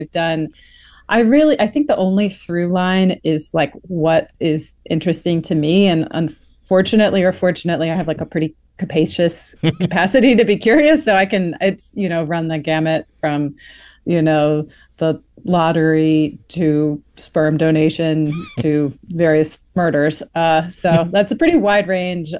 done, I think the only through line is like what is interesting to me. And unfortunately or fortunately, I have like a pretty capacious capacity to be curious. So run the gamut from, the lottery to sperm donation to various murders. So that's a pretty wide range.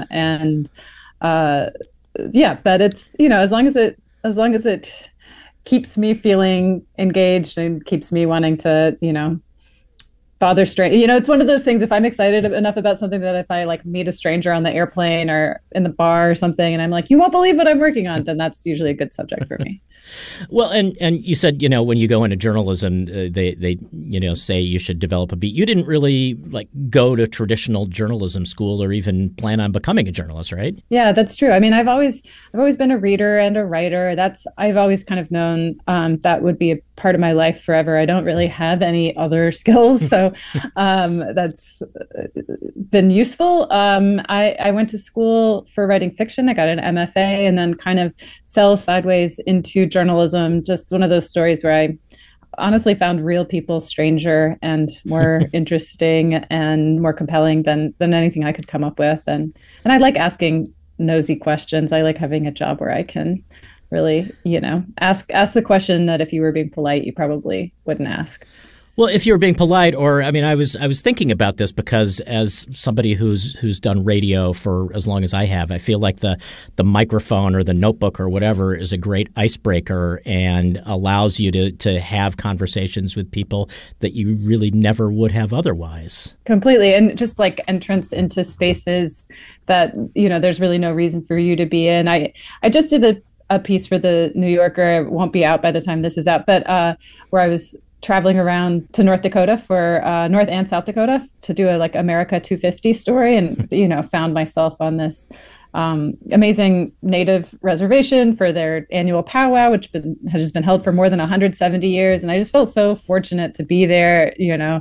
But it's, as long as it keeps me feeling engaged and keeps me wanting to, bother strange. It's one of those things. If I'm excited enough about something that if I like meet a stranger on the airplane or in the bar or something, and I'm like, you won't believe what I'm working on, then that's usually a good subject for me. Well, and you said, when you go into journalism, they say you should develop a beat. You didn't really like go to traditional journalism school or even plan on becoming a journalist, right? Yeah, that's true. I mean, I've always been a reader and a writer. I've always kind of known that would be a part of my life forever. I don't really have any other skills, so that's been useful. I went to school for writing fiction. I got an MFA and then kind of fell sideways into journalism. Just one of those stories where I honestly found real people stranger and more interesting and more compelling than anything I could come up with. And I like asking nosy questions. I like having a job where I can really, ask the question that if you were being polite, you probably wouldn't ask. Well, if you were being polite, or I mean, I was thinking about this because as somebody who's done radio for as long as I have, I feel like the microphone or the notebook or whatever is a great icebreaker and allows you to have conversations with people that you really never would have otherwise. Completely, and just like entrance into spaces that there's really no reason for you to be in. I just did a piece for the New Yorker. It won't be out by the time this is out, but where I was traveling around to North Dakota for North and South Dakota to do a like America 250 story, and found myself on this amazing native reservation for their annual powwow, which has been held for more than 170 years, and I just felt so fortunate to be there.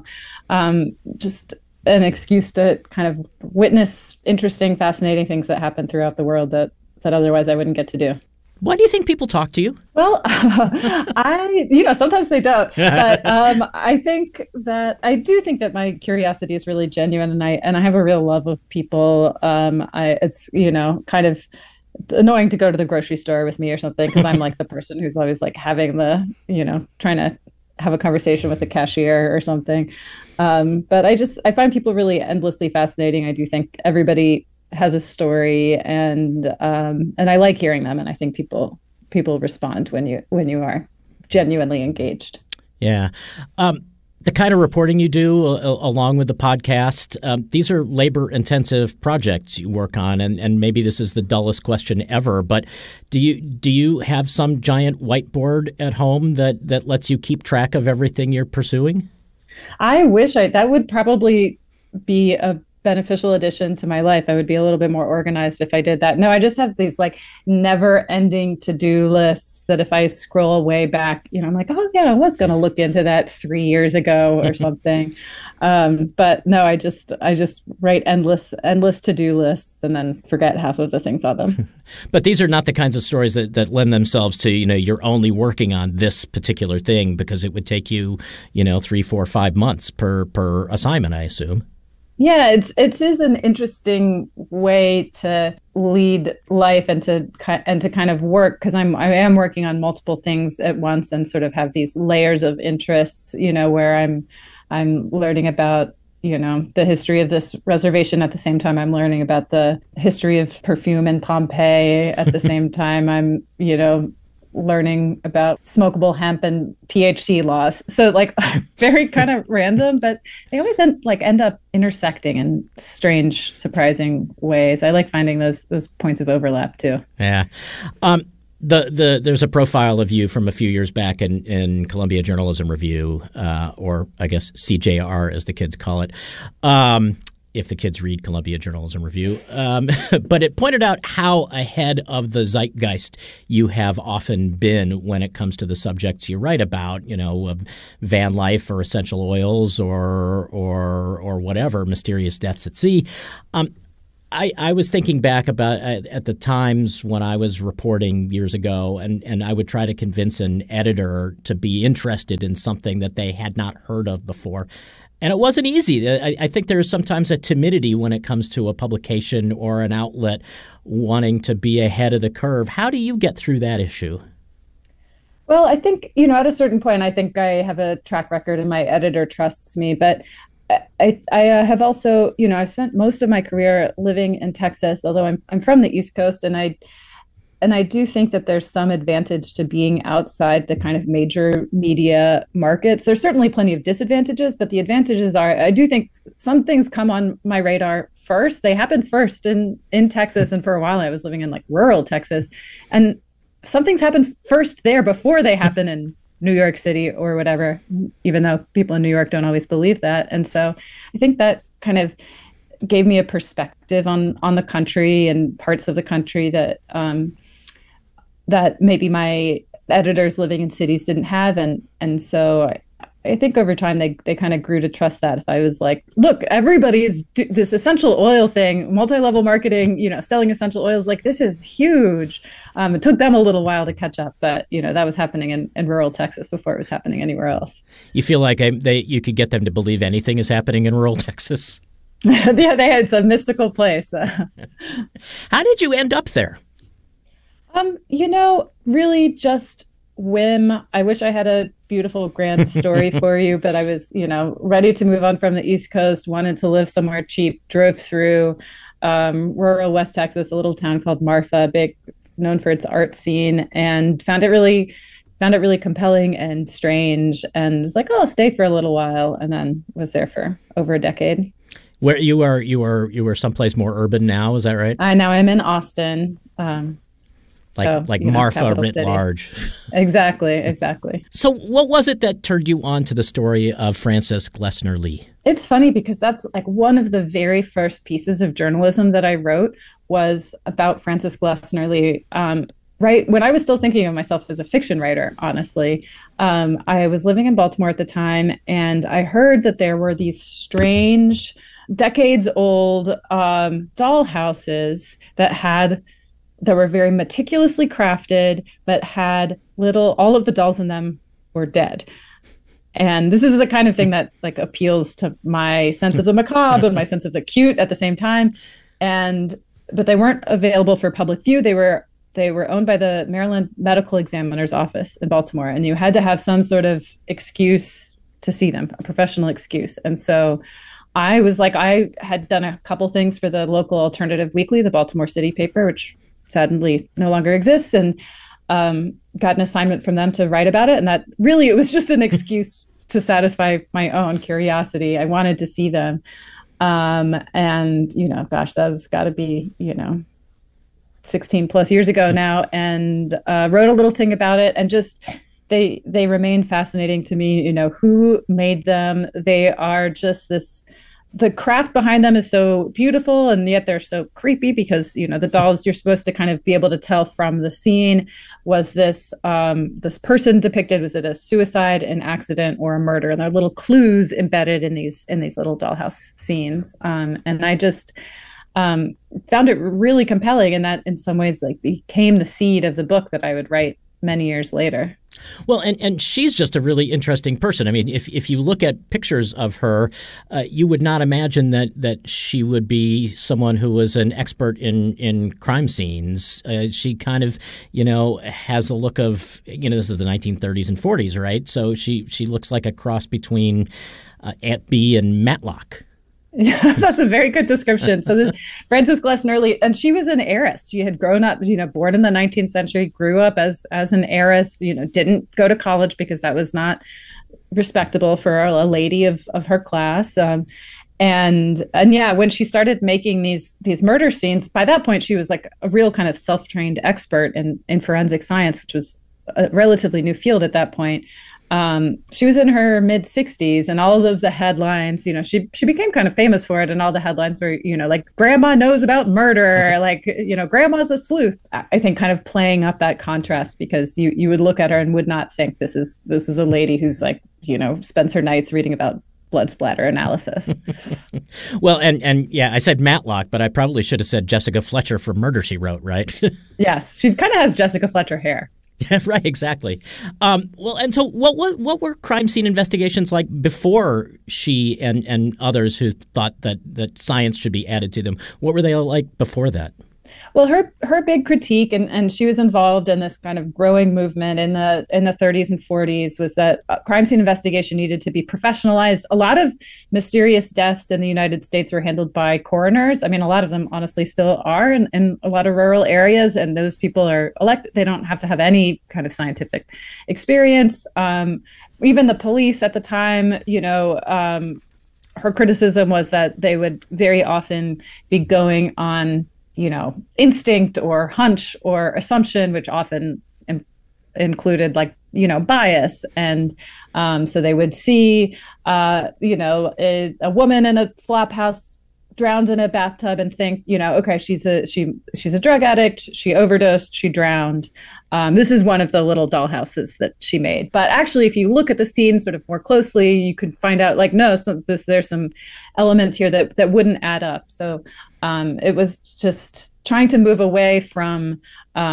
Just an excuse to kind of witness interesting, fascinating things that happen throughout the world that otherwise I wouldn't get to do. Why do you think people talk to you? Well, sometimes they don't, but I do think that my curiosity is really genuine, and I have a real love of people. It's kind of annoying to go to the grocery store with me or something because I'm like the person who's always like having trying to have a conversation with the cashier or something. But I find people really endlessly fascinating. I do think everybody has a story, and I like hearing them, and I think people respond when you are genuinely engaged. Yeah. The kind of reporting you do along with the podcast, these are labor-intensive projects you work on, and maybe this is the dullest question ever, but do you have some giant whiteboard at home that lets you keep track of everything you're pursuing? I wish that would probably be a beneficial addition to my life. I would be a little bit more organized if I did that. No, I just have these like never ending to-do lists that if I scroll way back, I'm like, oh yeah, I was going to look into that 3 years ago or something. But no, I just write endless to-do lists and then forget half of the things on them. But these are not the kinds of stories that lend themselves to, you're only working on this particular thing because it would take you, 3, 4, 5 months per assignment, I assume. Yeah, it is an interesting way to lead life and to kind of work, because I am working on multiple things at once and sort of have these layers of interests, where I'm learning about the history of this reservation. At the same time, I'm learning about the history of perfume in Pompeii. At the same time, I'm learning about smokable hemp and THC laws. So like very kind of random, but they always end up intersecting in strange, surprising ways. I like finding those points of overlap too. Yeah. There's a profile of you from a few years back in Columbia Journalism Review, or I guess CJR as the kids call it. If the kids read Columbia Journalism Review. But it pointed out how ahead of the zeitgeist you have often been when it comes to the subjects you write about, van life or essential oils or whatever, mysterious deaths at sea. I was thinking back about at the times when I was reporting years ago, and I would try to convince an editor to be interested in something that they had not heard of before. And it wasn't easy. I think there is sometimes a timidity when it comes to a publication or an outlet wanting to be ahead of the curve. How do you get through that issue? Well, I think, at a certain point, I think I have a track record and my editor trusts me. But I have also, I've spent most of my career living in Texas, although I'm from the East Coast, and I do think that there's some advantage to being outside the kind of major media markets. There's certainly plenty of disadvantages, but the advantages are, I do think some things come on my radar first. They happen first in Texas, and for a while I was living in like rural Texas, and some things happen first there before they happen in New York City or whatever, even though people in New York don't always believe that. And so I think that kind of gave me a perspective on the country and parts of the country that maybe my editors living in cities didn't have. And so I think over time they kind of grew to trust that. If I was like, look, everybody's this essential oil thing, multi-level marketing, selling essential oils, like this is huge. It took them a little while to catch up, but that was happening in rural Texas before it was happening anywhere else. You feel like you could get them to believe anything is happening in rural Texas? Yeah, it's a mystical place. How did you end up there? Really just whim. I wish I had a beautiful grand story for you, but I was, ready to move on from the East Coast, wanted to live somewhere cheap, drove through rural West Texas, a little town called Marfa, known for its art scene, and found it really compelling and strange, and was like, oh, I'll stay for a little while, and then was there for over a decade. Where you were someplace more urban now, is that right? Now I'm in Austin. Like Marfa writ large. Exactly. So what was it that turned you on to the story of Frances Glessner Lee? It's funny because that's like one of the very first pieces of journalism that I wrote was about Frances Glessner Lee. Right when I was still thinking of myself as a fiction writer, honestly, I was living in Baltimore at the time, and I heard that there were these strange, decades-old doll houses that were very meticulously crafted, but had all of the dolls in them were dead. And this is the kind of thing that like appeals to my sense of the macabre and my sense of the cute at the same time. But they weren't available for public view. They were owned by the Maryland Medical Examiner's Office in Baltimore, and you had to have some sort of excuse to see them, a professional excuse. And so I was like, I had done a couple things for the local alternative weekly, the Baltimore City paper, which sadly no longer exists, and got an assignment from them to write about it. And that really, it was just an excuse to satisfy my own curiosity. I wanted to see them. And, gosh, that was got to be, 16 plus years ago now, and wrote a little thing about it. And just, they remain fascinating to me. Who made them? They are just the craft behind them is so beautiful, and yet they're so creepy because, the dolls, you're supposed to kind of be able to tell from the scene, was this person depicted, was it a suicide, an accident, or a murder? And there are little clues embedded in these little dollhouse scenes. And I just found it really compelling, and that in some ways like became the seed of the book that I would write many years later. Well, and she's just a really interesting person. I mean, if you look at pictures of her, you would not imagine that she would be someone who was an expert in crime scenes. She kind of, has a look of, this is the 1930s and 40s, right? So she looks like a cross between Aunt Bee and Matlock. Yeah, that's a very good description. So Frances Glessner Lee, and she was an heiress. She had grown up, born in the 19th century, grew up as an heiress, didn't go to college because that was not respectable for a lady of her class. And yeah, when she started making these murder scenes, by that point, she was like a real kind of self-trained expert in forensic science, which was a relatively new field at that point. She was in her mid 60s, and all of the headlines, she became kind of famous for it. And all the headlines were, like, grandma knows about murder, like, grandma's a sleuth. I think kind of playing up that contrast, because you would look at her and would not think this is a lady who's like, spends her nights reading about blood splatter analysis. Well, and yeah, I said Matlock, but I probably should have said Jessica Fletcher for Murder, She Wrote, right? Yes, she kind of has Jessica Fletcher hair. Yeah, right, exactly. Well, and so what were crime scene investigations like before she and others who thought that science should be added to them? What were they like before that? Well, her big critique, and she was involved in this kind of growing movement in the 30s and 40s, was that crime scene investigation needed to be professionalized. A lot of mysterious deaths in the United States were handled by coroners. I mean, a lot of them honestly still are in a lot of rural areas, and those people are elected. They don't have to have any kind of scientific experience. Even the police at the time, her criticism was that they would very often be going on instinct or hunch or assumption, which often included bias. And so they would see, a woman in a flop house drowned in a bathtub and think, okay, she's a drug addict. She overdosed. She drowned. This is one of the little dollhouses that she made. But actually, if you look at the scene sort of more closely, you can find out there's some elements here that wouldn't add up. So it was just trying to move away from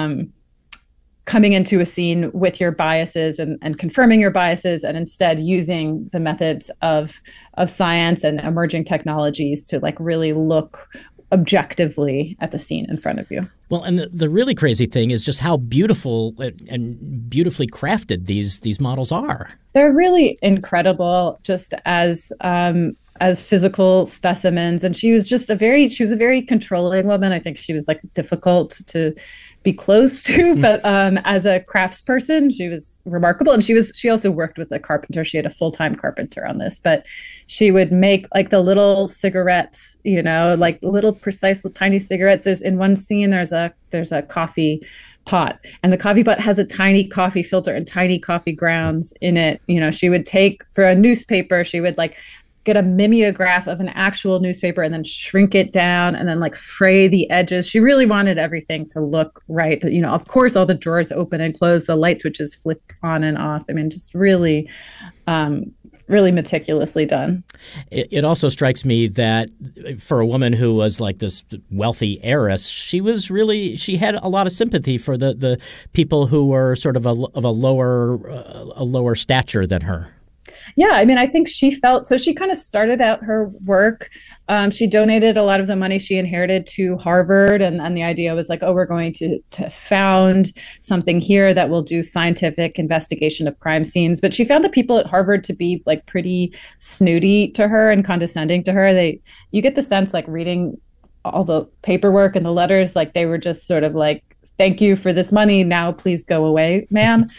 coming into a scene with your biases and confirming your biases, and instead using the methods of science and emerging technologies to really look objectively at the scene in front of you. Well, and the really crazy thing is just how beautiful and beautifully crafted these models are. They're really incredible, just as physical specimens. And she was a very controlling woman. I think she was difficult to be close to, but as a craftsperson, she was remarkable. And she also worked with a carpenter. She had a full-time carpenter on this, but she would make the little cigarettes, little precise tiny cigarettes. In one scene, there's a coffee pot, and the coffee pot has a tiny coffee filter and tiny coffee grounds in it. She would take, for a newspaper, she would get a mimeograph of an actual newspaper and then shrink it down and then fray the edges. She really wanted everything to look right. Of course, all the drawers open and close, the light switches flick on and off. I mean, just really, really meticulously done. It also strikes me that for a woman who was this wealthy heiress, she had a lot of sympathy for the people who were sort of a lower stature than her. Yeah, I mean, I think she kind of started out her work. She donated a lot of the money she inherited to Harvard. And the idea was we're going to found something here that will do scientific investigation of crime scenes. But she found the people at Harvard to be pretty snooty to her and condescending to her. You get the sense reading all the paperwork and the letters, they were just sort of thank you for this money. Now, please go away, ma'am.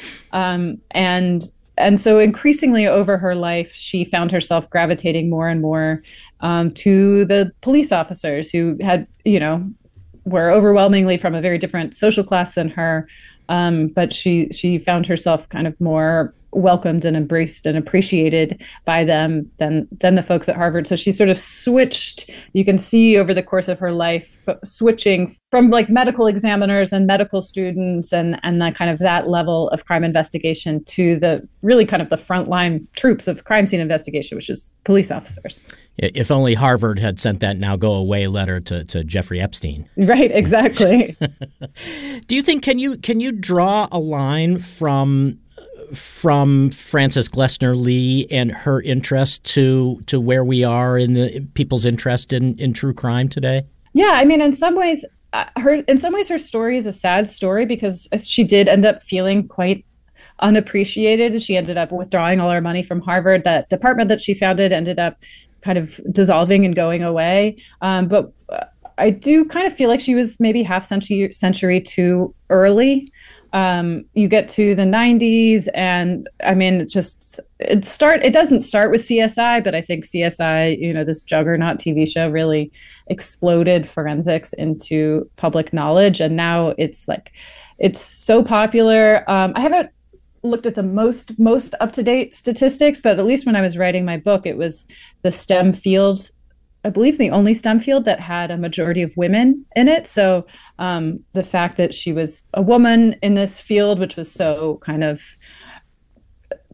And so increasingly over her life, she found herself gravitating more and more to the police officers who had, were overwhelmingly from a very different social class than her. But she found herself kind of more welcomed and embraced and appreciated by them than the folks at Harvard. So she sort of switched, you can see over the course of her life, switching from medical examiners and medical students and that kind of that level of crime investigation to the really kind of the frontline troops of crime scene investigation, which is police officers. If only Harvard had sent that now go away letter to Jeffrey Epstein. Right, exactly. Do you think can you draw a line from Frances Glessner Lee and her interest to where we are in the people's interest in true crime today? Yeah, I mean, in some ways her story is a sad story because she did end up feeling quite unappreciated. She ended up withdrawing all her money from Harvard. That department that she founded ended up kind of dissolving and going away. But I do kind of feel like she was maybe half century too early. You get to the 90s and I mean, it doesn't start with CSI, but I think CSI, this juggernaut TV show really exploded forensics into public knowledge. And now it's so popular. I haven't looked at the most up-to-date statistics, but at least when I was writing my book, it was the STEM field, I believe the only STEM field that had a majority of women in it. So the fact that she was a woman in this field, which was so kind of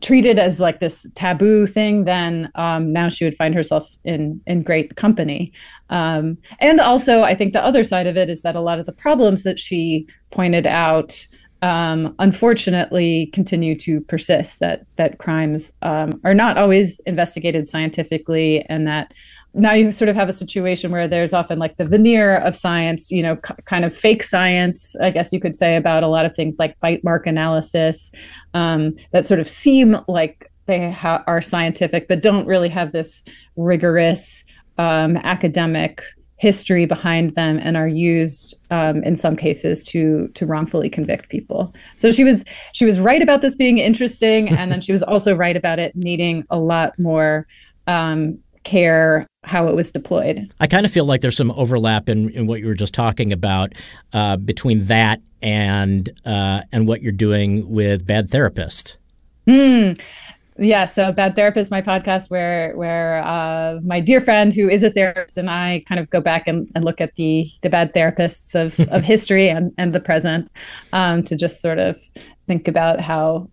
treated as like this taboo thing, then now she would find herself in great company. And also, I think the other side of it is that a lot of the problems that she pointed out, unfortunately, continue to persist. That crimes are not always investigated scientifically, and that now you sort of have a situation where there's often like the veneer of science, kind of fake science, I guess you could say, about a lot of things like bite mark analysis, that sort of seem like they are scientific, but don't really have this rigorous academic history behind them, and are used in some cases to wrongfully convict people. So she was right about this being interesting, and then she was also right about it needing a lot more care how it was deployed. I kind of feel like there's some overlap in what you were just talking about between that and what you're doing with Bad Therapist. Yeah, so Bad Therapist, my podcast where my dear friend who is a therapist and I kind of go back and look at the bad therapists of history and the present, to just sort of think about how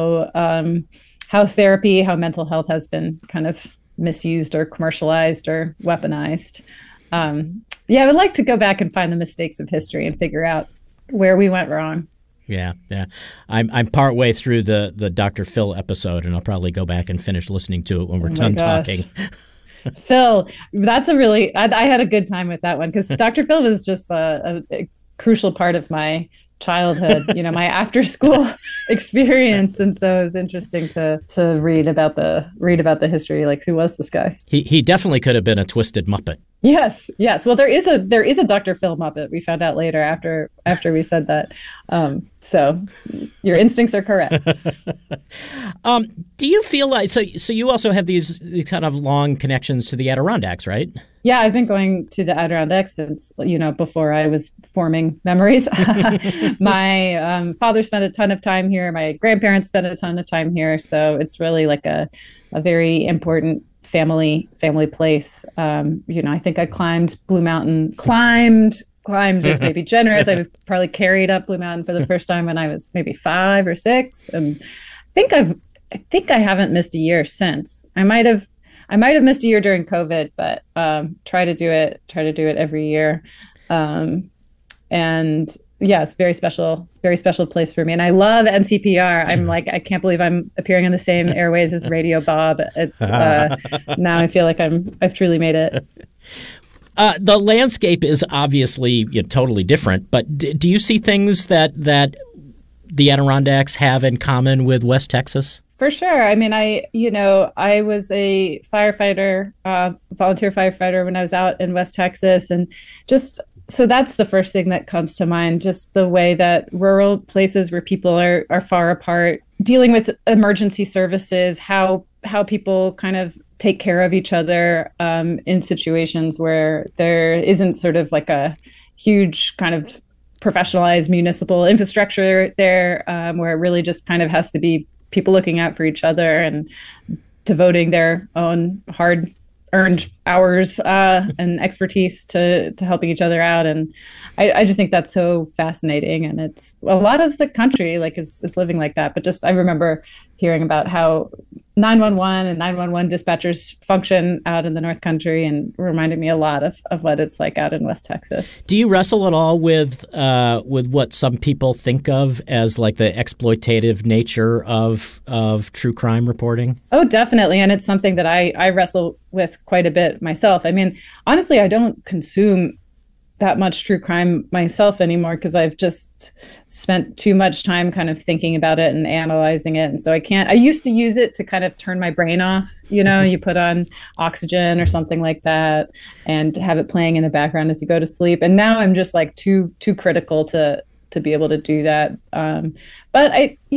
therapy, how mental health has been kind of misused or commercialized or weaponized. I would like to go back and find the mistakes of history and figure out where we went wrong. Yeah. I'm part way through the Dr. Phil episode, and I'll probably go back and finish listening to it when we're done talking. Phil, that's I had a good time with that one, because Dr. Phil was just a crucial part of my childhood, my after school experience. And so it was interesting to read about the history, like who was this guy? He definitely could have been a twisted Muppet. Yes. Well, there is a Dr. Phil Muppet. We found out later after we said that. So your instincts are correct. Do you feel like so you also have these kind of long connections to the Adirondacks, right? Yeah, I've been going to the Adirondacks since, before I was forming memories. My father spent a ton of time here. My grandparents spent a ton of time here. So it's really like a very important family place. I think I climbed Blue Mountain. Climbed is maybe generous. I was probably carried up Blue Mountain for the first time when I was maybe 5 or 6. And I think I haven't missed a year since. I might have missed a year during COVID, but try to do it every year. And yeah, it's a very special place for me. And I love NCPR. I'm like, I can't believe I'm appearing on the same airways as Radio Bob. It's now I feel like I've truly made it. The landscape is obviously totally different, but do you see things that the Adirondacks have in common with West Texas? For sure. I mean, I was a firefighter, volunteer firefighter when I was out in West Texas, and just so that's the first thing that comes to mind, just the way that rural places where people are far apart, dealing with emergency services, how people kind of take care of each other in situations where there isn't sort of like a huge kind of professionalized municipal infrastructure there, where it really just kind of has to be people looking out for each other and devoting their own hard-earned hours and expertise to helping each other out. And I just think that's so fascinating. And it's a lot of the country like is living like that. But just I remember hearing about how 911 and 911 dispatchers function out in the North Country, and reminded me a lot of what it's like out in West Texas. Do you wrestle at all with what some people think of as like the exploitative nature of true crime reporting? Oh, definitely. And it's something that I wrestle with quite a bit myself. I mean, honestly, I don't consume that much true crime myself anymore because I've just spent too much time kind of thinking about it and analyzing it. And so I used to use it to kind of turn my brain off. You put on Oxygen or something like that and have it playing in the background as you go to sleep. And now I'm just like too critical to be able to do that. But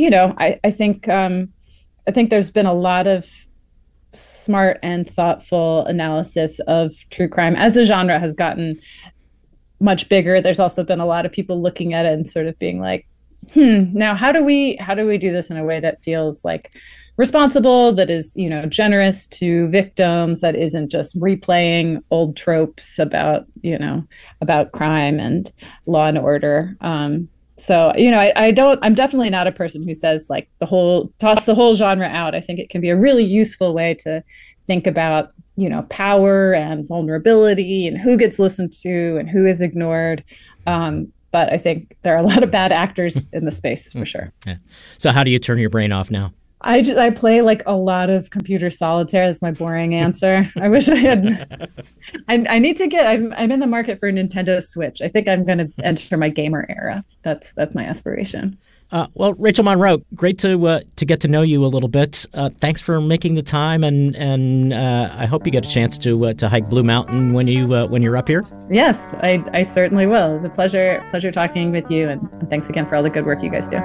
I think there's been a lot of smart and thoughtful analysis of true crime as the genre has gotten much bigger. There's also been a lot of people looking at it and sort of being like, now how do we do this in a way that feels like responsible, that is, generous to victims, that isn't just replaying old tropes about crime and law and order. So, I'm definitely not a person who says like toss the whole genre out. I think it can be a really useful way to think about, power and vulnerability and who gets listened to and who is ignored. But I think there are a lot of bad actors in the space for sure. Yeah. So how do you turn your brain off now? I play like a lot of computer solitaire. That's my boring answer. I wish I had. I need to get. I'm in the market for a Nintendo Switch. I think I'm going to enter my gamer era. That's my aspiration. Well, Rachel Monroe, great to get to know you a little bit. Thanks for making the time, and I hope you get a chance to hike Blue Mountain when you're up here. Yes, I certainly will. It was a pleasure talking with you, and thanks again for all the good work you guys do.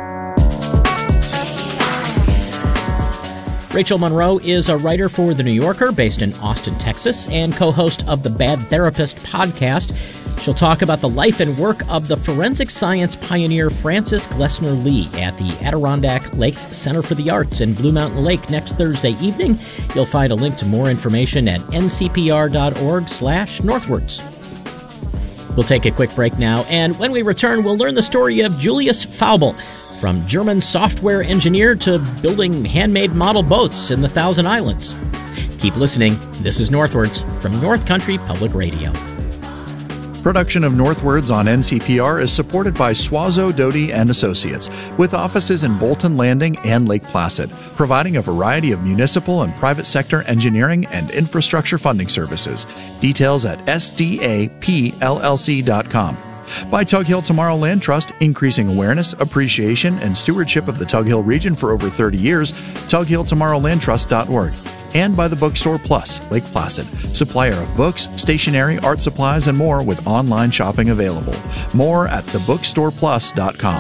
Rachel Monroe is a writer for The New Yorker based in Austin, Texas, and co-host of the Bad Therapist podcast. She'll talk about the life and work of the forensic science pioneer Francis Glessner Lee at the Adirondack Lakes Center for the Arts in Blue Mountain Lake next Thursday evening. You'll find a link to more information at ncpr.org/northwards. We'll take a quick break now, and when we return, we'll learn the story of Julius Faubel, from German software engineer to building handmade model boats in the Thousand Islands. Keep listening. This is Northwards from North Country Public Radio. Production of Northwards on NCPR is supported by Suazo, Doty & Associates, with offices in Bolton Landing and Lake Placid, providing a variety of municipal and private sector engineering and infrastructure funding services. Details at sdapllc.com. By Tug Hill Tomorrow Land Trust, increasing awareness, appreciation, and stewardship of the Tug Hill region for over 30 years, tughilltomorrowlandtrust.org. And by the Bookstore Plus, Lake Placid, supplier of books, stationery, art supplies, and more with online shopping available. More at thebookstoreplus.com.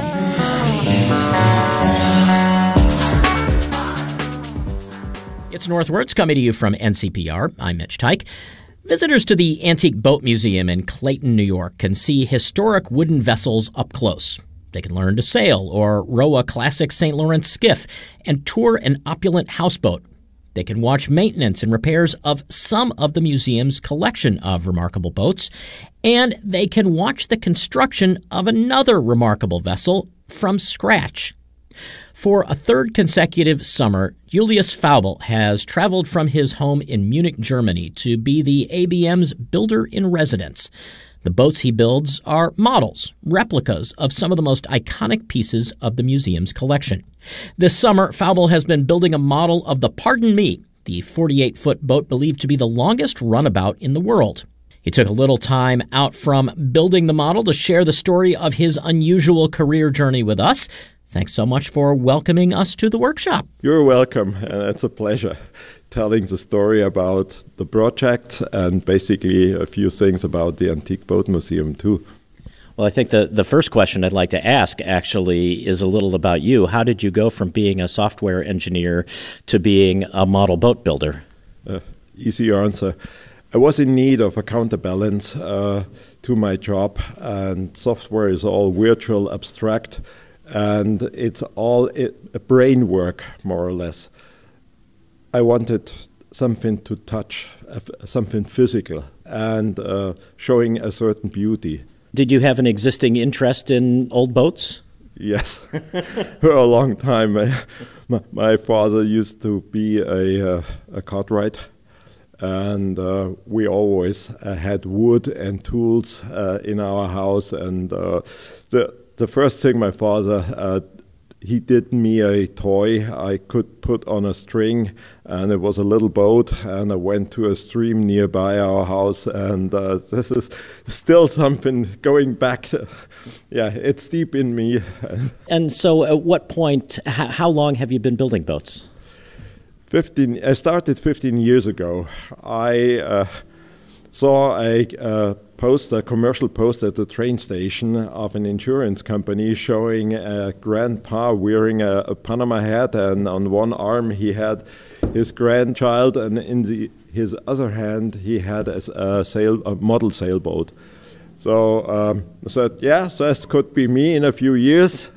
It's Northwards coming to you from NCPR. I'm Mitch Teich. Visitors to the Antique Boat Museum in Clayton, New York can see historic wooden vessels up close. They can learn to sail or row a classic St. Lawrence skiff and tour an opulent houseboat. They can watch maintenance and repairs of some of the museum's collection of remarkable boats, and they can watch the construction of another remarkable vessel from scratch. For a third consecutive summer, Julius Faubel has traveled from his home in Munich, Germany, to be the ABM's builder-in-residence. The boats he builds are models, replicas of some of the most iconic pieces of the museum's collection. This summer, Faubel has been building a model of the Pardon Me, the 48-foot boat believed to be the longest runabout in the world. He took a little time out from building the model to share the story of his unusual career journey with us. Thanks so much for welcoming us to the workshop. You're welcome, and it's a pleasure telling the story about the project and basically a few things about the Antique Boat Museum, too. Well, I think the first question I'd like to ask, actually, is a little about you. How did you go from being a software engineer to being a model boat builder? Easy answer. I was in need of a counterbalance to my job, and software is all virtual, abstract, and it's all brain work, more or less. I wanted something to touch, something physical, and showing a certain beauty. Did you have an existing interest in old boats? Yes, for a long time. My father used to be a cartwright, and we always had wood and tools in our house. And the first thing my father he did me a toy I could put on a string, and it was a little boat, and I went to a stream nearby our house, and this is still something going back. It's deep in me. And so at what point, how long have you been building boats? 15. I started 15 years ago. I saw a commercial post at the train station of an insurance company showing a grandpa wearing a Panama hat, and on one arm he had his grandchild, and in his other hand he had a model sailboat. So I said, yeah, this could be me in a few years.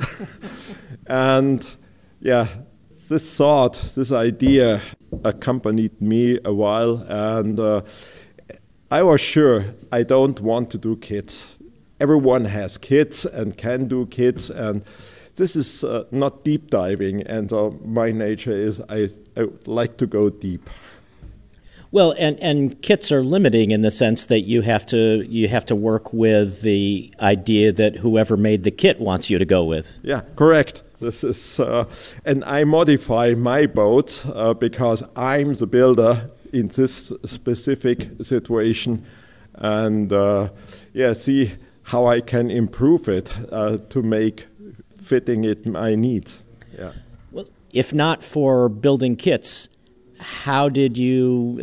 And this thought, this idea accompanied me a while, and I was sure I don't want to do kids. everyone has kids and can do kids, and this is not deep diving, and my nature is I like to go deep. Well, and kits are limiting in the sense that you have to work with the idea that whoever made the kit wants you to go with. Yeah, correct. This is, and I modify my boats because I'm the builder in this specific situation, and see how I can improve it to make fitting it my needs. Yeah. Well, if not for building kits, how did you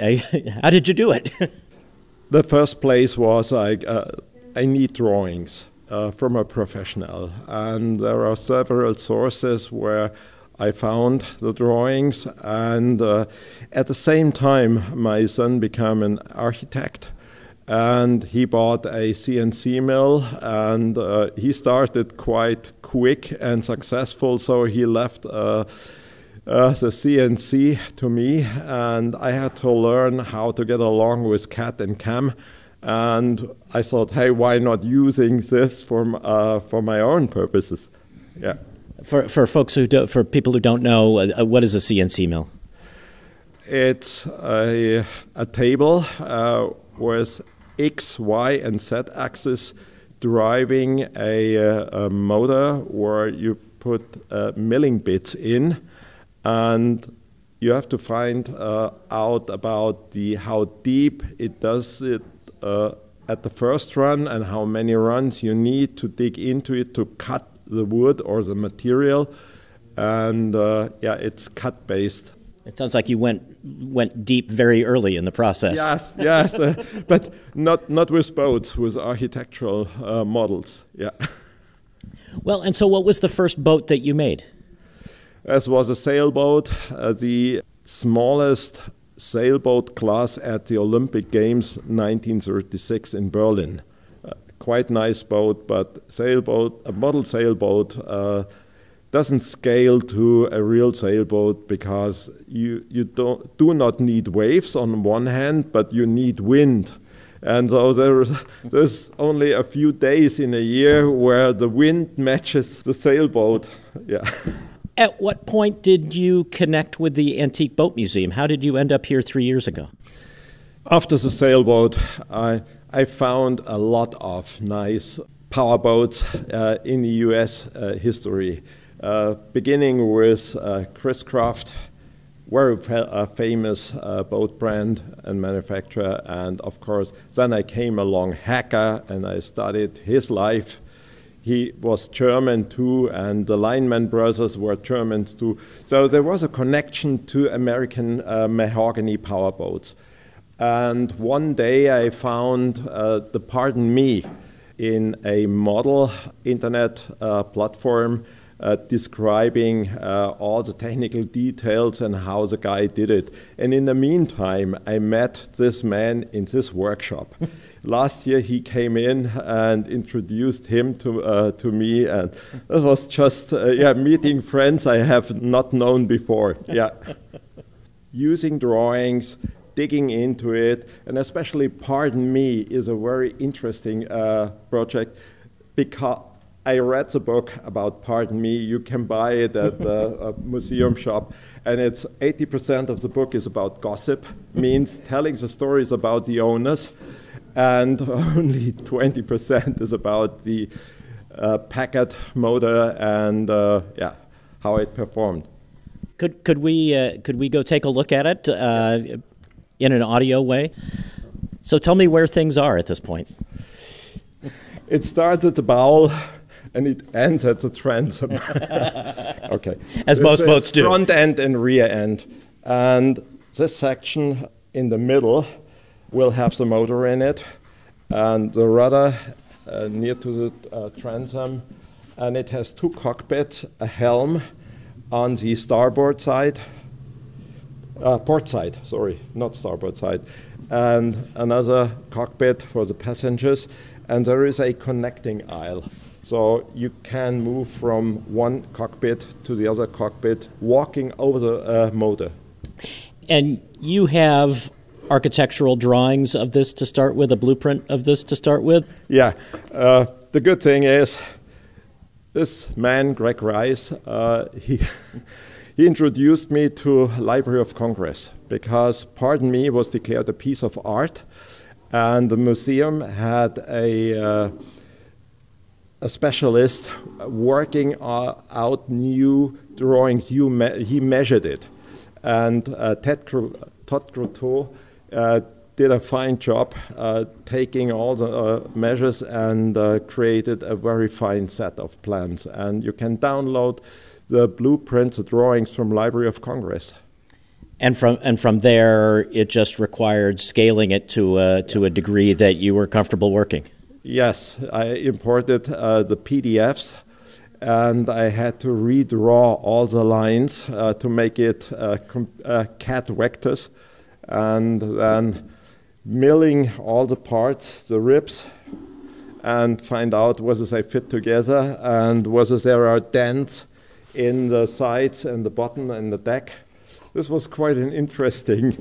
do it? The first place was I need drawings from a professional, and there are several sources where I found the drawings, and at the same time my son became an architect, and he bought a CNC mill, and he started quite quick and successful, so he left the CNC to me, and I had to learn how to get along with CAD and CAM, and I thought, hey, why not using this for my own purposes? Yeah. For folks for people who don't know, what is a CNC mill? It's a table with X, Y, and Z axis driving a motor where you put milling bits in. And you have to find out about how deep it does it at the first run and how many runs you need to dig into it to cut the wood or the material. And it's cut based. It sounds like you went deep very early in the process. Yes, but not with boats, with architectural models. Yeah. Well, and so what was the first boat that you made? This was a sailboat, the smallest sailboat class at the Olympic Games 1936 in Berlin. Quite nice boat, but a model sailboat doesn't scale to a real sailboat because you do not need waves on one hand, but you need wind. And so there's only a few days in a year where the wind matches the sailboat. Yeah. At what point did you connect with the Antique Boat Museum? How did you end up here 3 years ago? After the sailboat, I found a lot of nice powerboats in the U.S. History, beginning with Chris Craft, very famous boat brand and manufacturer, and of course, then I came along Hacker, and I studied his life. He was German too, and the Lineman brothers were Germans too. So there was a connection to American mahogany powerboats. And one day I found the Pardon Me in a model internet platform describing all the technical details and how the guy did it. And in the meantime, I met this man in this workshop. Last year he came in and introduced him to me, and it was just meeting friends I have not known before. Yeah, using drawings, digging into it, and especially Pardon Me is a very interesting project because I read the book about Pardon Me. You can buy it at a museum shop, and it's 80% of the book is about gossip, means telling the stories about the owners, and only 20% is about the Packard motor and how it performed. Could we go take a look at it in an audio way? So tell me where things are at this point. It starts at the bow and it ends at the transom. Okay. As most boats do. Front end and rear end. And this section in the middle will have the motor in it and the rudder near to the transom. And it has two cockpits, a helm on the starboard side, port side, sorry, not starboard side, and another cockpit for the passengers. And there is a connecting aisle. So you can move from one cockpit to the other cockpit, walking over the motor. And you have architectural drawings of this to start with, a blueprint of this to start with? Yeah. The good thing is, this man, Greg Rice, he introduced me to Library of Congress because Pardon Me was declared a piece of art, and the museum had a specialist working out new drawings. He measured it, and Todd Croteau did a fine job taking all the measures and created a very fine set of plans. And you can download the blueprints, the drawings from Library of Congress. And from there, it just required scaling it to a degree that you were comfortable working. Yes, I imported the PDFs, and I had to redraw all the lines to make it CAD vectors, and then milling all the parts, the ribs, and find out whether they fit together and whether there are dents in the sides and the bottom and the deck. This was quite an interesting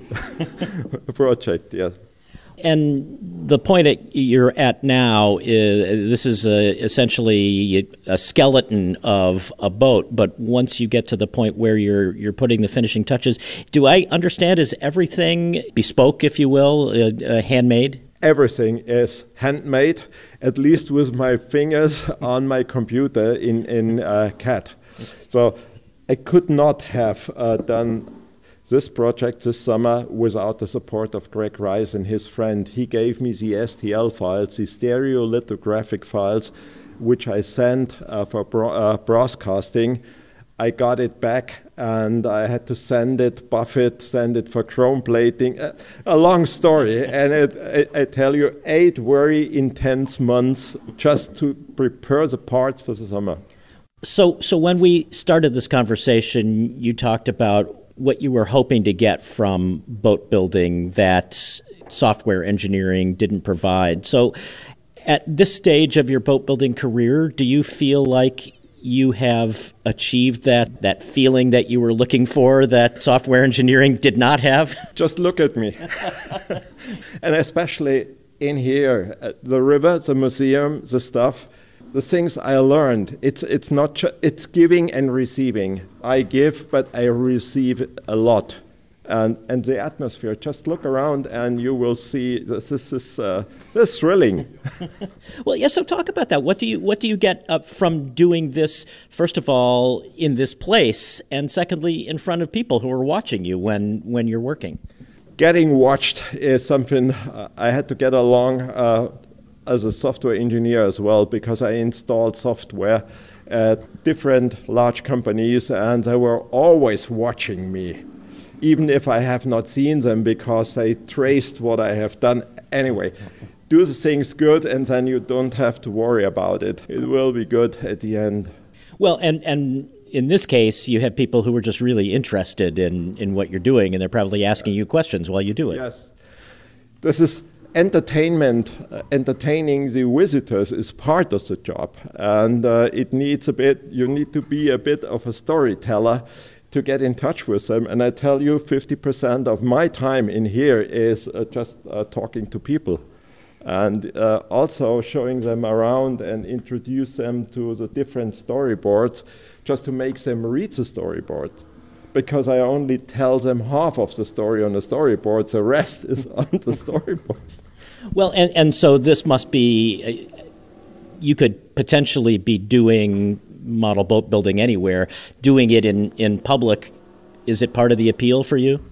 project, yes. And the point you're at now is this is essentially a skeleton of a boat. But once you get to the point where you're putting the finishing touches, do I understand, is everything bespoke, if you will, handmade? Everything is handmade, at least with my fingers on my computer in CAD. So I could not have done this project this summer without the support of Greg Rice and his friend. He gave me the STL files, the stereolithographic files, which I sent for broadcasting. I got it back and I had to send it, buff it, send it for chrome plating. A long story, and I tell you, 8 very intense months just to prepare the parts for the summer. So when we started this conversation, you talked about what you were hoping to get from boat building that software engineering didn't provide. So at this stage of your boat building career, do you feel like you have achieved that feeling that you were looking for that software engineering did not have? Just look at me. And especially in here, the river, the museum, the stuff, the things I learned, it's not it's giving and receiving. I give, but I receive a lot, and the atmosphere. Just look around, and you will see this is thrilling. Well, yeah. So talk about that. What do you get from doing this? First of all, in this place, and secondly, in front of people who are watching you when you're working. Getting watched is something I had to get along. As a software engineer as well, because I installed software at different large companies, and they were always watching me, even if I have not seen them, because they traced what I have done. Anyway, do the things good, and then you don't have to worry about it. It will be good at the end. Well, and in this case, you have people who are just really interested in what you're doing, and they're probably asking you questions while you do it. Yes. This is entertainment. Entertaining the visitors is part of the job, and it needs you need to be a bit of a storyteller to get in touch with them. And I tell you, 50% of my time in here is just talking to people, and also showing them around and introduce them to the different storyboards, just to make them read the storyboard. Because I only tell them half of the story on the storyboard, the rest is on the storyboard. Well, and so this must be, you could potentially be doing model boat building anywhere. Doing it in public, is it part of the appeal for you?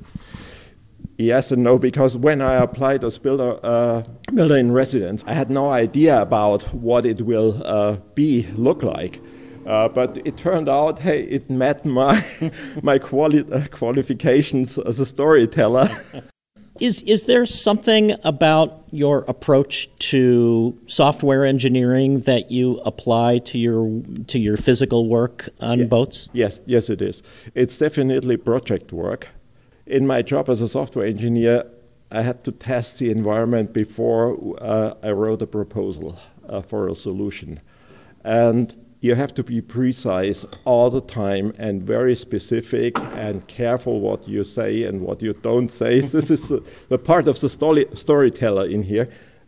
Yes and no, because when I applied as builder in residence, I had no idea about what it will look like. But it turned out, hey, it met my qualifications as a storyteller. Is there something about your approach to software engineering that you apply to your physical work on boats? Yes, it is. It's definitely project work. In my job as a software engineer, I had to test the environment before I wrote a proposal for a solution. And you have to be precise all the time and very specific and careful what you say and what you don't say. This is the part of the storyteller in here.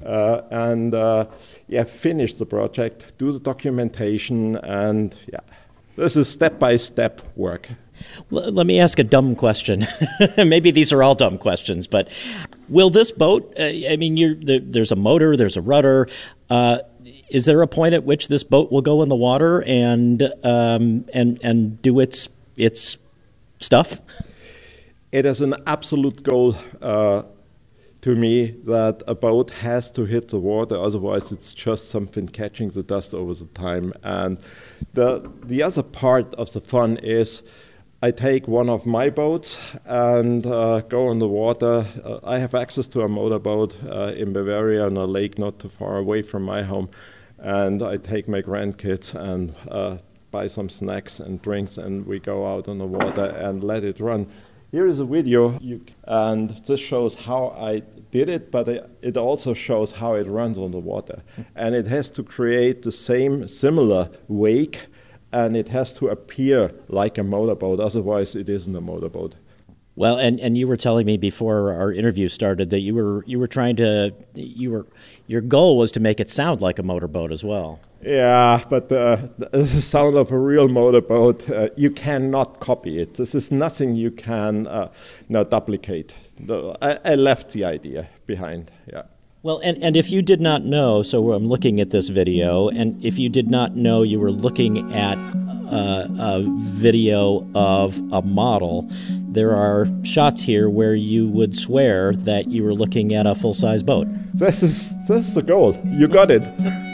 Finish the project, do the documentation, and this is step-by-step work. Let me ask a dumb question. Maybe these are all dumb questions, but will this boat, there's a motor, there's a rudder, is there a point at which this boat will go in the water and do its stuff? It is an absolute goal to me that a boat has to hit the water, otherwise it's just something catching the dust over the time. And the other part of the fun is I take one of my boats and go on the water. I have access to a motorboat in Bavaria on a lake not too far away from my home. And I take my grandkids and buy some snacks and drinks, and we go out on the water and let it run. Here is a video, and this shows how I did it, but it also shows how it runs on the water. And it has to create the similar wake, and it has to appear like a motorboat, otherwise it isn't a motorboat. Well, and you were telling me before our interview started that you were trying to your goal was to make it sound like a motorboat as well. Yeah, but the sound of a real motorboat, you cannot copy it. This is nothing you can duplicate. I left the idea behind. Yeah. Well, and if you did not know, so I'm looking at this video, and if you did not know you were looking at a video of a model, there are shots here where you would swear that you were looking at a full-size boat. This is the goal. You got it.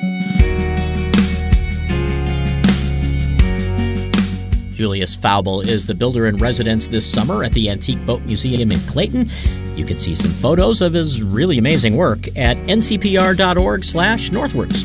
Julius Faubel is the builder in residence this summer at the Antique Boat Museum in Clayton. You can see some photos of his really amazing work at ncpr.org/northwards.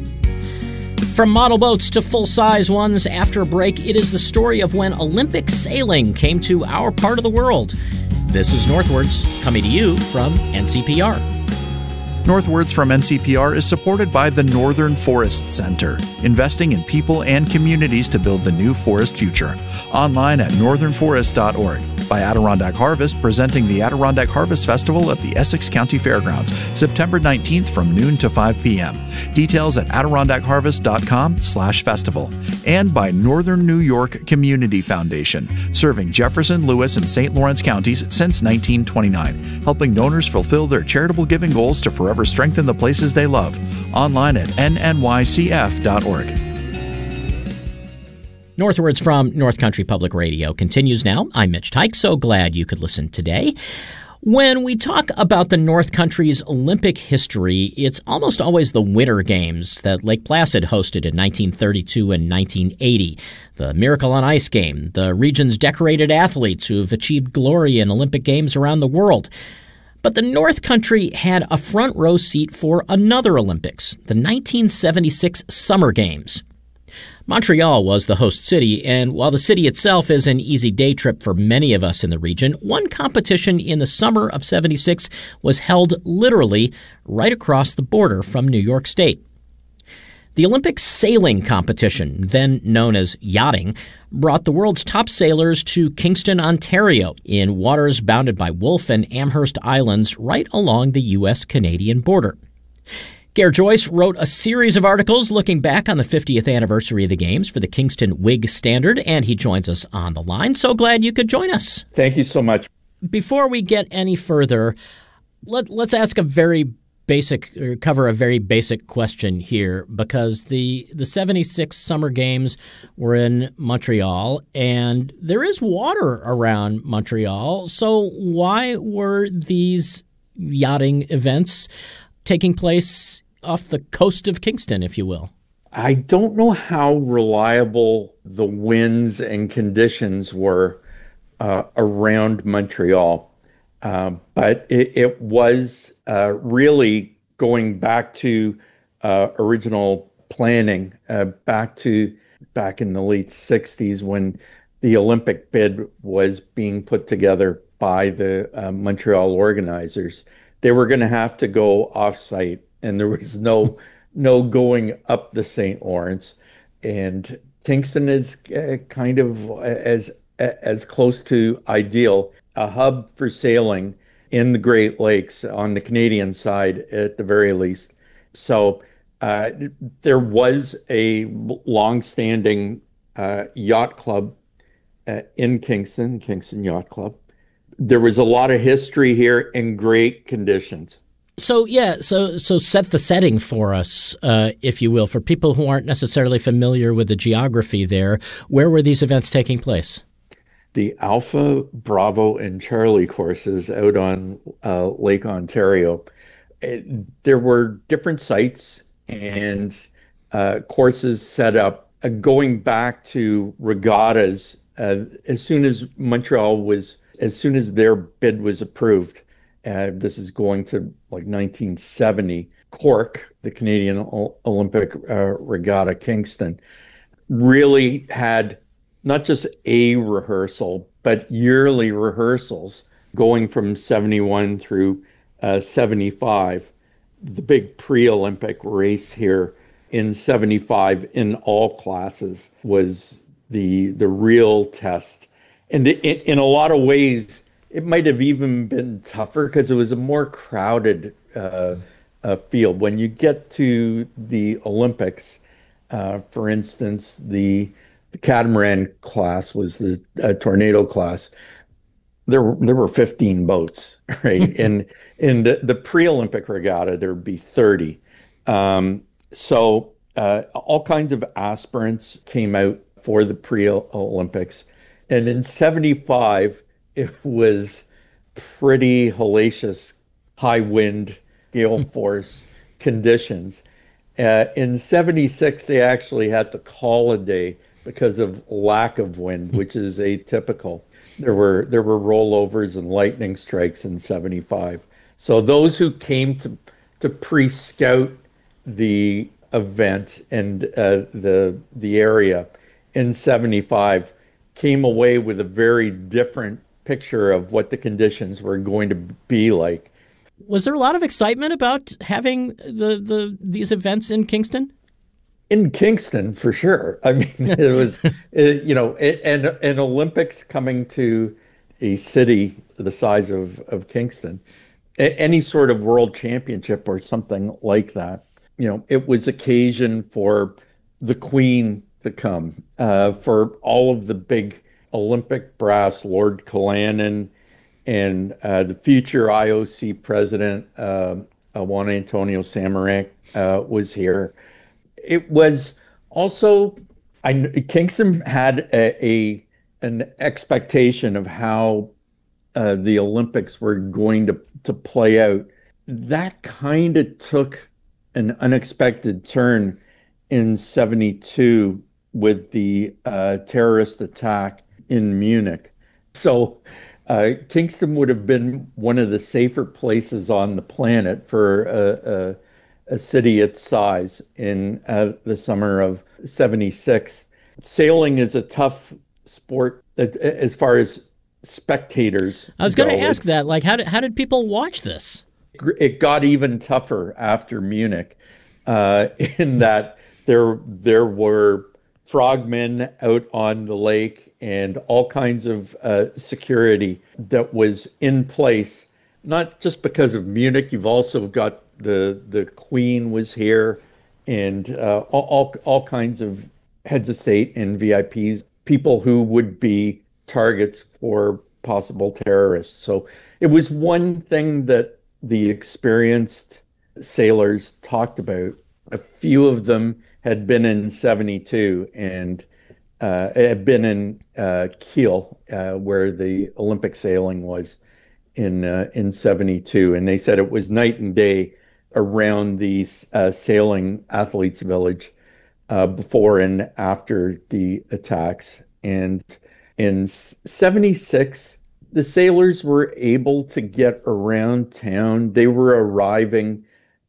From model boats to full-size ones, after a break, it is the story of when Olympic sailing came to our part of the world. This is Northwards, coming to you from NCPR. Northwards from NCPR is supported by the Northern Forest Center, investing in people and communities to build the new forest future. Online at northernforest.org. By Adirondack Harvest, presenting the Adirondack Harvest Festival at the Essex County Fairgrounds, September 19th from noon to 5 p.m. Details at adirondackharvest.com/festival. And by Northern New York Community Foundation, serving Jefferson, Lewis, and St. Lawrence counties since 1929, helping donors fulfill their charitable giving goals to forever strengthen the places they love. Online at nnycf.org. Northwards from North Country Public Radio continues now. I'm Mitch Tyke. So glad you could listen today. When we talk about the North Country's Olympic history, it's almost always the Winter Games that Lake Placid hosted in 1932 and 1980. The Miracle on Ice game, the region's decorated athletes who have achieved glory in Olympic Games around the world. But the North Country had a front row seat for another Olympics, the 1976 Summer Games. Montreal was the host city, and while the city itself is an easy day trip for many of us in the region, one competition in the summer of '76 was held literally right across the border from New York State. The Olympic sailing competition, then known as yachting, brought the world's top sailors to Kingston, Ontario, in waters bounded by Wolfe and Amherst Islands right along the U.S.-Canadian border. Gare Joyce wrote a series of articles looking back on the 50th anniversary of the Games for the Kingston Whig Standard, and he joins us on the line. So glad you could join us. Thank you so much. Before we get any further, let's ask a very basic, or cover a very basic question here, because the 76 Summer Games were in Montreal, and there is water around Montreal. So why were these yachting events taking place off the coast of Kingston, if you will? I don't know how reliable the winds and conditions were around Montreal, but it was really going back to original planning, back in the late 60s when the Olympic bid was being put together by the Montreal organizers. They were going to have to go off-site, and there was no going up the St. Lawrence. and Kingston is kind of as close to ideal, a hub for sailing in the Great Lakes on the Canadian side at the very least. So uh, there was a long-standing yacht club in Kingston, Kingston Yacht Club. There was a lot of history here in great conditions. So yeah, so set the setting for us, if you will, for people who aren't necessarily familiar with the geography there. Where were these events taking place? The Alpha, Bravo, and Charlie courses out on Lake Ontario. There were different sites and courses set up going back to regattas as soon as as soon as their bid was approved. This is going to like 1970. Cork, the Canadian Olympic Regatta Kingston, really had not just a rehearsal, but yearly rehearsals going from 71 through 75. The big pre-Olympic race here in 75 in all classes was the real test. And in a lot of ways, it might have even been tougher because it was a more crowded field. When you get to the Olympics, for instance, the catamaran class was the tornado class. There were 15 boats, right? And in the pre-Olympic regatta, there would be 30. So all kinds of aspirants came out for the pre-Olympics. And in 75, it was pretty hellacious, high wind, gale force conditions. In 76, they actually had to call a day because of lack of wind, which is atypical. There were rollovers and lightning strikes in 75. So those who came to pre-scout the event and the area in 75 came away with a very different picture of what the conditions were going to be like. Was there a lot of excitement about having these events in Kingston? In Kingston, for sure. I mean, it was, an Olympics coming to a city the size of Kingston, any sort of world championship or something like that. It was occasion for the Queen to come, for all of the big Olympic brass, Lord Callanan, and the future IOC president, Juan Antonio Samaranch, was here. It was also, Kingston had an expectation of how the Olympics were going to play out. That kind of took an unexpected turn in 72 with the terrorist attack in Munich. So Kingston would have been one of the safer places on the planet for a city its size in the summer of 76. Sailing is a tough sport as far as spectators I was going to ask that. Like, how did people watch this? It got even tougher after Munich, in that there were frogmen out on the lake and all kinds of security that was in place, not just because of Munich. You've also got the Queen was here, and all kinds of heads of state and VIPs, people who would be targets for possible terrorists. So it was one thing that the experienced sailors talked about. A few of them had been in 72 and had been in Kiel, where the Olympic sailing was in 72. And they said it was night and day around the sailing athletes village before and after the attacks. And in 76, the sailors were able to get around town. They were arriving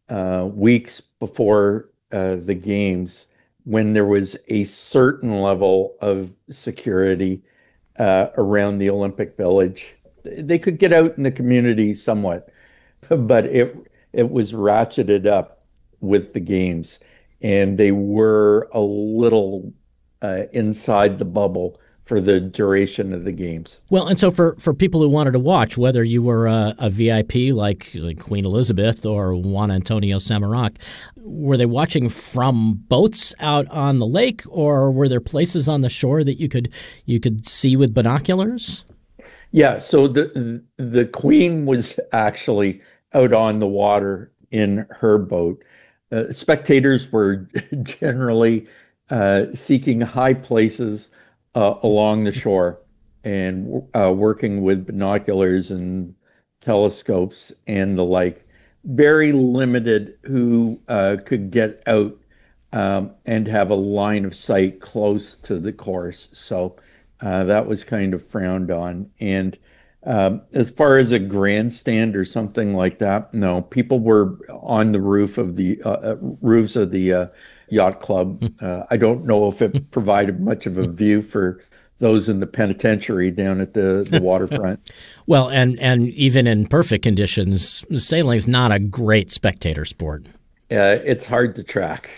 weeks before the games, when there was a certain level of security around the Olympic Village. They could get out in the community somewhat, but it was ratcheted up with the games. and they were a little inside the bubble for the duration of the games. Well, and so for people who wanted to watch, whether you were a VIP like Queen Elizabeth or Juan Antonio Samaranch, were they watching from boats out on the lake, or were there places on the shore that you could see with binoculars? Yeah, so the Queen was actually out on the water in her boat. Spectators were generally seeking high places along the shore and working with binoculars and telescopes and the like. Very limited who could get out and have a line of sight close to the course. So that was kind of frowned on. And as far as a grandstand or something like that, no, people were on the roofs of the yacht club. I don't know if it provided much of a view for those in the penitentiary down at the waterfront. Well, and even in perfect conditions, sailing is not a great spectator sport. It's hard to track.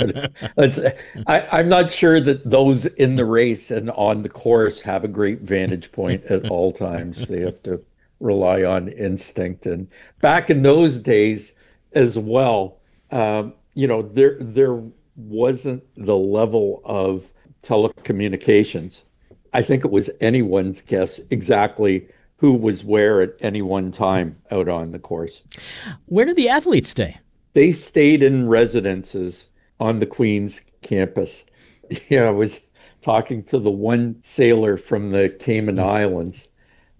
I'm not sure that those in the race and on the course have a great vantage point at all times. They have to rely on instinct. And back in those days as well, there wasn't the level of telecommunications. I think it was anyone's guess exactly who was where at any one time out on the course. Where did the athletes stay? They stayed in residences on the Queen's campus. I was talking to the one sailor from the Cayman Islands,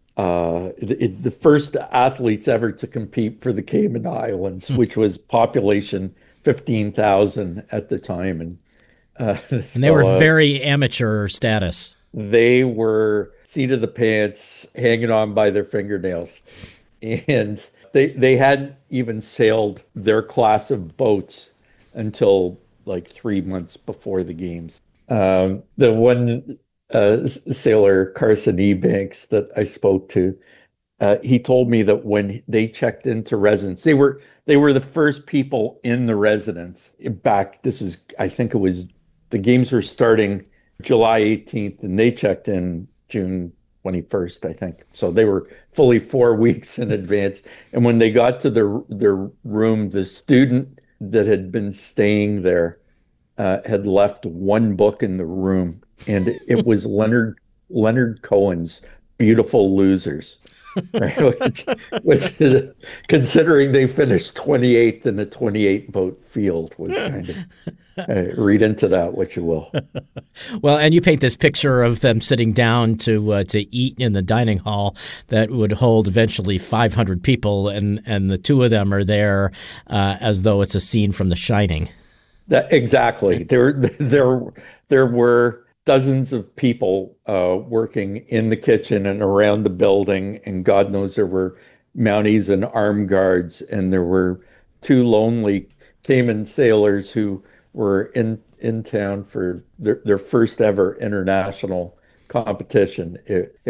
the first athletes ever to compete for the Cayman Islands, which was population 15,000 at the time. And they were very amateur status. They were seat of the pants, hanging on by their fingernails. And they hadn't even sailed their class of boats until like 3 months before the games. The one sailor, Carson Ebanks, that I spoke to, he told me that when they checked into residence, they were the first people in the residence back. I think it was, the games were starting July 18th, and they checked in June 21st, I think. So they were fully 4 weeks in advance. And when they got to their room, the student that had been staying there had left one book in the room, and it was Leonard Cohen's Beautiful Losers. Right? which considering they finished 28th in a 28 boat field, was kind of read into that what you will. Well, and you paint this picture of them sitting down to eat in the dining hall that would hold eventually 500 people, and the two of them are there as though it's a scene from The Shining. Exactly. There were dozens of people working in the kitchen and around the building, and God knows there were Mounties and armed guards, and there were two lonely Cayman sailors who were in town for their first ever international competition.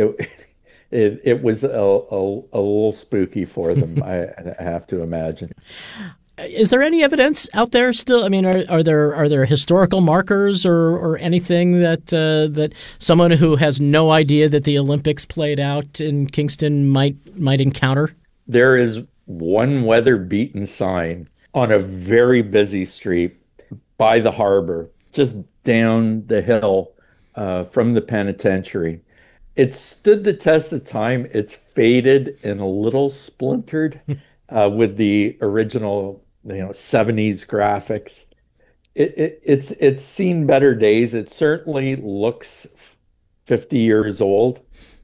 It was a little spooky for them, I have to imagine. Is there any evidence out there still? I mean, are there historical markers or anything that someone who has no idea that the Olympics played out in Kingston might encounter? There is one weather-beaten sign on a very busy street by the harbor, just down the hill from the penitentiary. It stood the test of time. It's faded and a little splintered with the original 70s graphics. It's seen better days. It certainly looks 50 years old.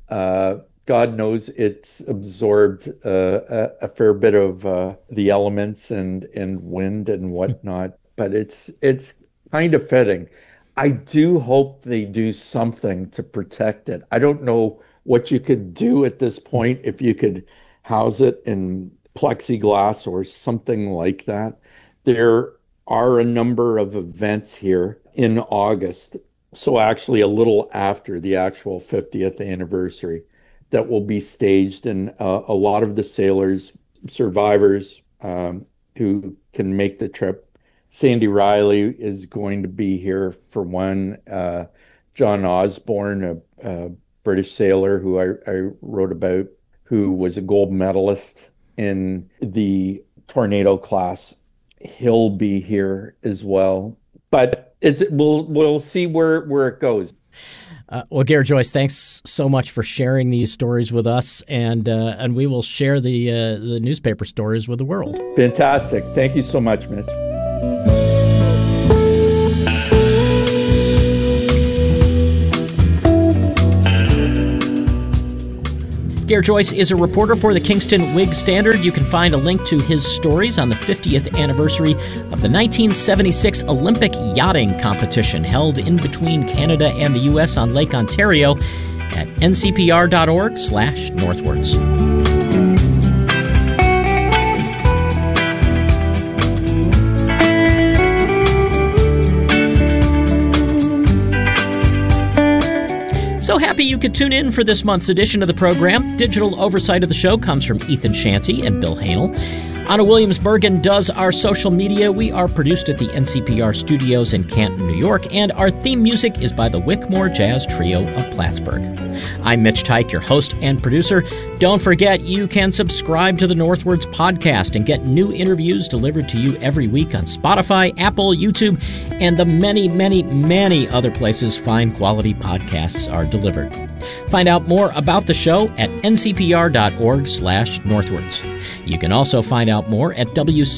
God knows it's absorbed a fair bit of the elements and wind and whatnot, but it's kind of fitting. I do hope they do something to protect it. I don't know what you could do at this point, if you could house it in plexiglass or something like that. There are a number of events here in August, so actually a little after the actual 50th anniversary, that will be staged, and a lot of the sailors, survivors who can make the trip, Sandy Riley is going to be here for one. John Osborne, a British sailor who I wrote about, who was a gold medalist in the Tornado class. He'll be here as well. But we'll see where it goes. Well, Garrett Joyce, thanks so much for sharing these stories with us, and we will share the newspaper stories with the world. Fantastic. Thank you so much, Mitch. Garrett Joyce is a reporter for the Kingston Whig Standard. You can find a link to his stories on the 50th anniversary of the 1976 Olympic yachting competition held in between Canada and the U.S. on Lake Ontario at ncpr.org/northwards. So happy you could tune in for this month's edition of the program. Digital oversight of the show comes from Ethan Shanty and Bill Hanel. Anna Williams-Bergen does our social media. We are produced at the NCPR studios in Canton, New York, and our theme music is by the Wickmore Jazz Trio of Plattsburgh. I'm Mitch Teich, your host and producer. Don't forget, you can subscribe to the Northwards podcast and get new interviews delivered to you every week on Spotify, Apple, YouTube, and the many, many, many other places fine quality podcasts are delivered. Find out more about the show at ncpr.org/northwards. You can also find out more at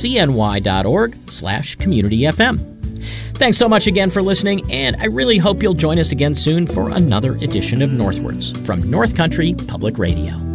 wcny.org/communityfm. Thanks so much again for listening, and I really hope you'll join us again soon for another edition of Northwards from North Country Public Radio.